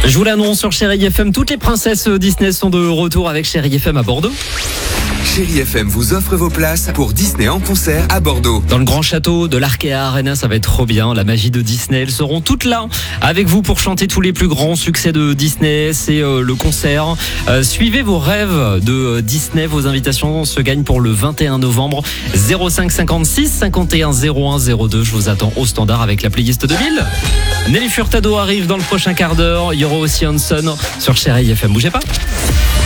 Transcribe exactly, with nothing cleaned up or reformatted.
Je vous l'annonce sur Chérie F M, toutes les princesses Disney sont de retour avec Chérie F M à Bordeaux. Chérie F M vous offre vos places pour Disney en concert à Bordeaux. Dans le grand château de l'Arkea Arena, ça va être trop bien. La magie de Disney, elles seront toutes là avec vous pour chanter tous les plus grands succès de Disney. C'est euh, le concert. Euh, suivez vos rêves de Disney. Vos invitations se gagnent pour le vingt et un novembre. zéro cinq cinquante-six cinquante et un zéro un zéro deux. Je vous attends au standard avec la playlist de Bill. Nelly Furtado arrive dans le prochain quart d'heure. Il y aura aussi Hanson sur Chérie F M. Bougez pas.